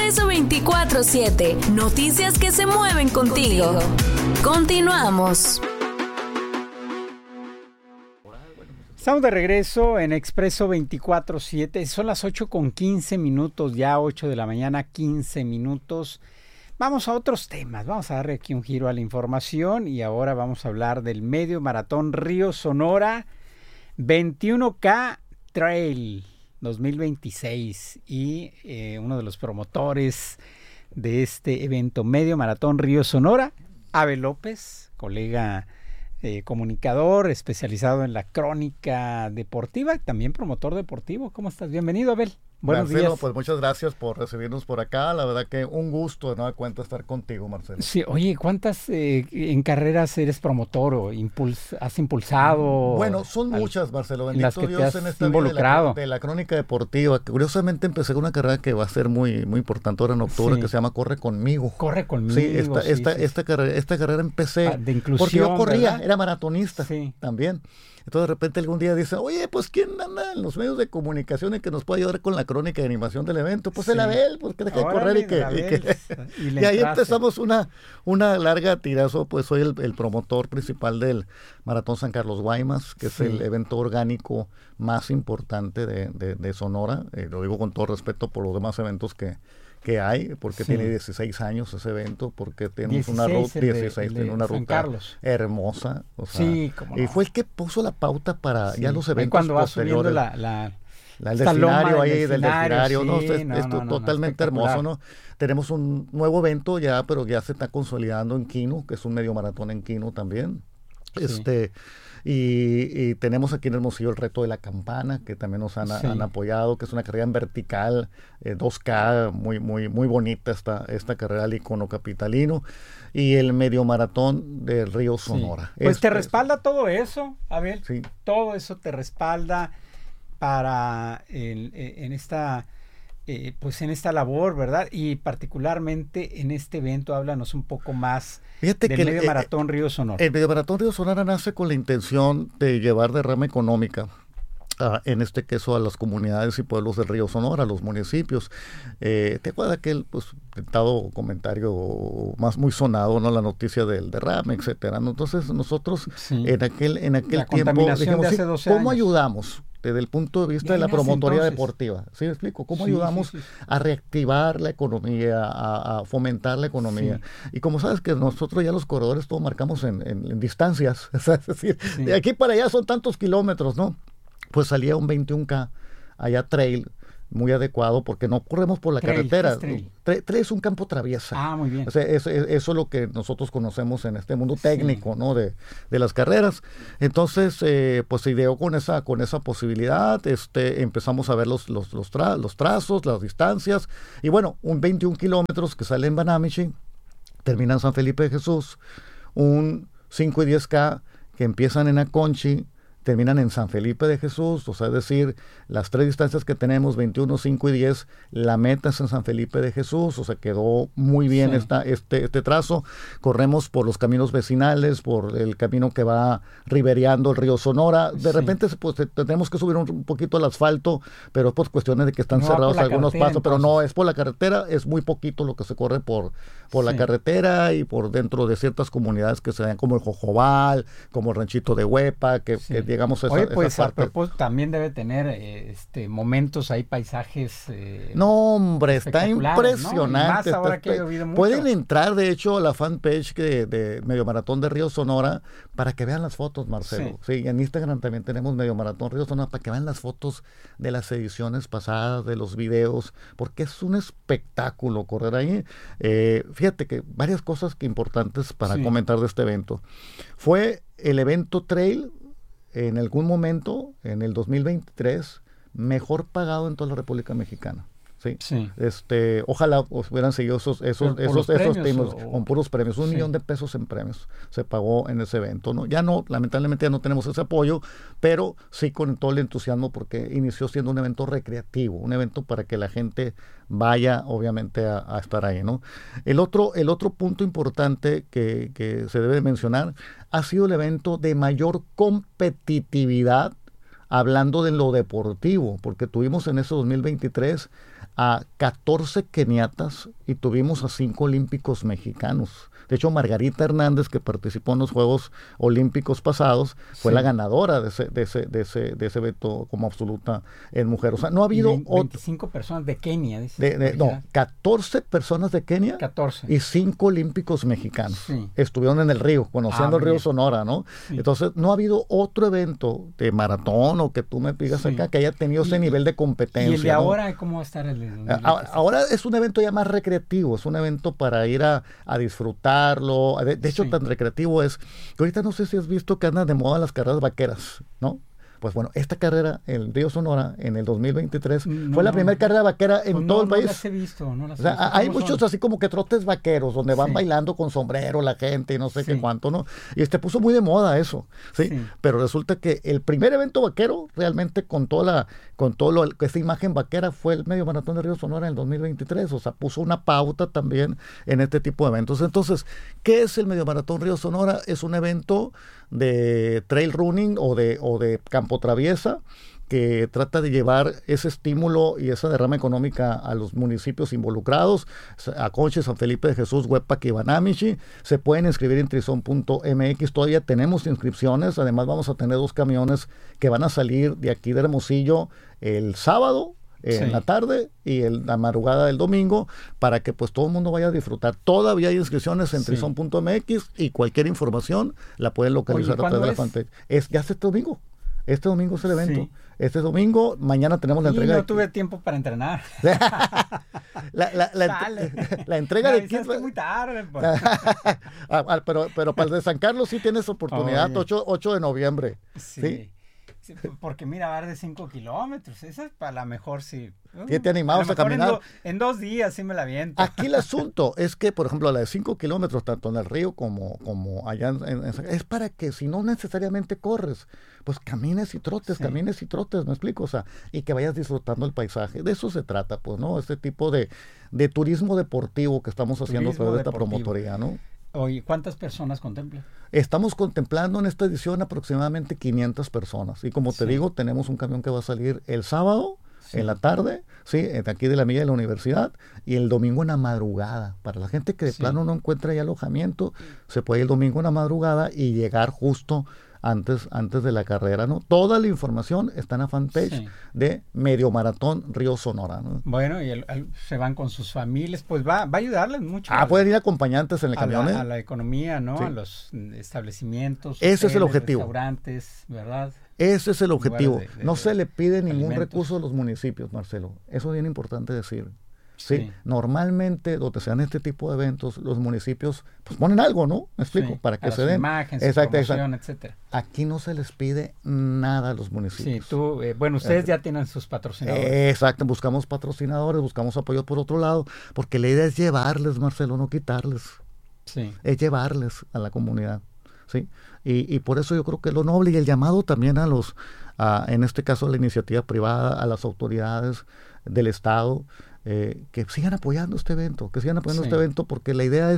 Expreso 24/7. Noticias que se mueven contigo. Continuamos. Estamos de regreso en Expreso 24/7. Son las 8:15, ya 8 de la mañana, 15 minutos. Vamos a otros temas. Vamos a darle aquí un giro a la información y ahora vamos a hablar del Medio Maratón Río Sonora 21K Trail 2026 y uno de los promotores de este evento Medio Maratón Río Sonora, Abel López, colega comunicador especializado en la crónica deportiva, también promotor deportivo. ¿Cómo estás? Bienvenido, Abel. Buenos Marcelo, días. pues muchas gracias por recibirnos por acá. La verdad que un gusto de nueva cuenta estar contigo, Marcelo. Sí, oye, ¿cuántas en carreras eres promotor o has impulsado? Bueno, son muchas, Marcelo. Bendito Las que Dios te en has esta involucrado. De la crónica deportiva. Que curiosamente empecé con una carrera que va a ser muy, muy importante ahora en octubre, que se llama Corre Conmigo. Corre Conmigo. Sí, esta carrera empecé de inclusión, porque yo corría, ¿verdad? era maratonista también. Entonces de repente algún día dice, oye, pues ¿quién anda en los medios de comunicación y que nos puede ayudar con la crónica de animación del evento? Pues el Abel, pues que deje de correr y ahí empezamos una larga tirazo. Pues soy el promotor principal del Maratón San Carlos Guaymas, que es el evento orgánico más importante de Sonora. Lo digo con todo respeto por los demás eventos que hay, porque tiene 16 años ese evento, porque tenemos una ruta 16, tiene una ruta hermosa, o sea, y fue el que puso la pauta para ya los eventos cuando posteriores. Va subiendo el desfinario ahí, del desfinario, esto totalmente hermoso, ¿no? Tenemos un nuevo evento ya, pero ya se está consolidando en Quino, que es un medio maratón en Quino también. Y tenemos aquí en Hermosillo el reto de la campana, que también nos han apoyado, que es una carrera en vertical, 2K, muy, muy, muy bonita esta carrera al icono capitalino, y el medio maratón del Río Sonora. Pues te respalda todo eso, Abel. Todo eso te respalda para en esta labor, ¿verdad? Y particularmente en este evento, háblanos un poco más del Medio Maratón Río Sonora. El Medio Maratón Río Sonora nace con la intención de llevar derrama económica, en este caso a las comunidades y pueblos del Río Sonora, a los municipios. ¿Te acuerdas aquel dado comentario muy sonado, ¿no? La noticia del derrame, etcétera, ¿no? Entonces nosotros en aquel tiempo dijimos, ¿cómo ayudamos? Desde el punto de vista de la promotoría deportiva. ¿Sí me explico? ¿Cómo ayudamos a reactivar la economía, a fomentar la economía? Y como sabes que nosotros ya los corredores todo marcamos en distancias, es decir, de aquí para allá son tantos kilómetros, ¿no? Pues salía un 21K allá trail, muy adecuado, porque no corremos por la carretera. Trail es un campo traviesa. Muy bien. O sea, eso es lo que nosotros conocemos en este mundo técnico, ¿no? De las carreras. Entonces, pues se ideó con esa posibilidad. Empezamos a ver los trazos, las distancias. Y bueno, un 21 kilómetros que sale en Banamichi, termina en San Felipe de Jesús. Un 5 y 10K que empiezan en Aconchi, terminan en San Felipe de Jesús, o sea, es decir, las tres distancias que tenemos, 21, 5 y 10, la meta es en San Felipe de Jesús, o sea, quedó muy bien este trazo. Corremos por los caminos vecinales, por el camino que va ribereando el río Sonora. De repente pues, tenemos que subir un poquito el asfalto, pero por cuestiones de que están cerrados algunos pasos, pero no, es por la carretera, es muy poquito lo que se corre por la carretera y por dentro de ciertas comunidades que se ven como el Jojobal, como el Ranchito de Huepa, que digamos esa parte. A propósito, también debe tener momentos ahí, paisajes no, hombre, está impresionante. Más ahora que ha llovido mucho. Pueden entrar, de hecho, a la fanpage de Medio Maratón de Río Sonora para que vean las fotos, Marcelo. Sí, en Instagram también tenemos Medio Maratón Río Sonora para que vean las fotos de las ediciones pasadas, de los videos, porque es un espectáculo correr ahí. Fíjate que varias cosas importantes para comentar de este evento. Fue el evento trail en algún momento, en el 2023, mejor pagado en toda la República Mexicana. Sí. Ojalá hubieran seguido esos temas con puros premios. 1 millón de pesos en premios se pagó en ese evento, ¿no? Ya no, lamentablemente ya no tenemos ese apoyo, pero sí con todo el entusiasmo, porque inició siendo un evento recreativo, un evento para que la gente vaya, obviamente, a estar ahí, ¿no? El otro punto importante que se debe mencionar ha sido el evento de mayor competitividad, hablando de lo deportivo, porque tuvimos en ese 2023 a 14 keniatas y tuvimos a 5 olímpicos mexicanos. De hecho, Margarita Hernández, que participó en los Juegos Olímpicos pasados, fue la ganadora de ese evento como absoluta en mujer. O sea, no ha habido... 25 personas de Kenia. No, 14 personas de Kenia 14. Y 5 olímpicos mexicanos. Sí. Estuvieron en el río, conociendo el río Sonora, ¿no? Sí. Entonces, no ha habido otro evento de maratón o que tú me pidas acá que haya tenido ese nivel de competencia. ¿Y el de ahora cómo va a estar el de ahora es un evento ya más recreativo, es un evento para ir a disfrutar. De hecho, tan recreativo es que ahorita no sé si has visto que andan de moda las carreras vaqueras, ¿no? Pues bueno, esta carrera, el Río Sonora, en el 2023, fue la primera carrera vaquera en todo el país. No las he visto, no las he visto. Hay muchos así como que trotes vaqueros, donde van bailando con sombrero la gente y no sé qué cuánto, ¿no? Y puso muy de moda eso, ¿sí? Pero resulta que el primer evento vaquero, realmente con esa imagen vaquera, fue el Medio Maratón de Río Sonora en el 2023. O sea, puso una pauta también en este tipo de eventos. Entonces, ¿qué es el Medio Maratón Río Sonora? Es un evento de trail running o de campo traviesa que trata de llevar ese estímulo y esa derrama económica a los municipios involucrados, a Conche, San Felipe de Jesús, Huepac y Banamichi. Se pueden inscribir en trizon.mx, todavía tenemos inscripciones, además vamos a tener 2 camiones que van a salir de aquí de Hermosillo el sábado, en la tarde y la madrugada del domingo, para que pues todo el mundo vaya a disfrutar. Todavía hay inscripciones en trizon.mx y cualquier información la pueden localizar a través de la fanpage. Ya es este domingo. Este domingo es el evento. Sí. Este domingo, mañana tenemos la entrega. No tuve tiempo para entrenar. la entrega de kits. Muy tarde. Pues. pero para el de San Carlos sí tienes oportunidad, 8 de noviembre. ¿Sí? Porque mira, va de 5 kilómetros, esa es para la mejor sí. ¿Qué te animamos a caminar? En 2 días sí me la aviento. Aquí el asunto es que, por ejemplo, la de 5 kilómetros, tanto en el río como allá, es para que si no necesariamente corres, pues camines y trotes, ¿me explico? O sea, y que vayas disfrutando el paisaje. De eso se trata, pues, ¿no? Este tipo de turismo deportivo que estamos haciendo a través de esta promotoría, ¿no? Oye, ¿cuántas personas contemplan? Estamos contemplando en esta edición aproximadamente 500 personas. Y como te digo, tenemos un camión que va a salir el sábado en la tarde, de aquí de la milla de la universidad, y el domingo en la madrugada. Para la gente que de plano no encuentra ya alojamiento, se puede ir el domingo en la madrugada y llegar justo antes de la carrera, ¿no? Toda la información está en la fanpage de Medio Maratón Río Sonora, ¿no? Bueno, y se van con sus familias, pues va a ayudarles mucho. Pueden ir acompañantes en el camión. A la economía, ¿no? A los establecimientos. Ese es el objetivo. Restaurantes, ¿verdad? Ese es el objetivo. No se le pide ningún recurso a los municipios, Marcelo. Eso es bien importante decir. Sí, normalmente donde se dan este tipo de eventos, los municipios pues ponen algo, ¿no? Me explico, para que se den imágenes, promoción, etcétera. Aquí no se les pide nada a los municipios. Sí, ustedes ya tienen sus patrocinadores. Exacto, buscamos patrocinadores, buscamos apoyo por otro lado, porque la idea es llevarles, Marcelo, no quitarles. Sí. Es llevarles a la comunidad, ¿sí? Y por eso yo creo que lo noble y el llamado también en este caso a la iniciativa privada, a las autoridades del Estado, que sigan apoyando este evento, porque la idea es